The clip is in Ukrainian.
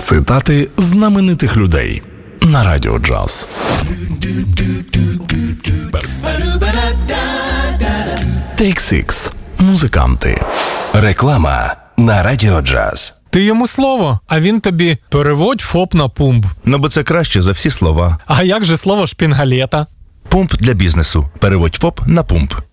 Цитати знаменитих людей на Радіо Джаз. Take Six. Музиканти. Реклама на Радіо Джаз. Ти йому слово, а він тобі переводь ФОП на пумп. Ну, бо це краще за всі слова. А як же слово шпінгалета? Пумп для бізнесу. Переводь ФОП на пумп.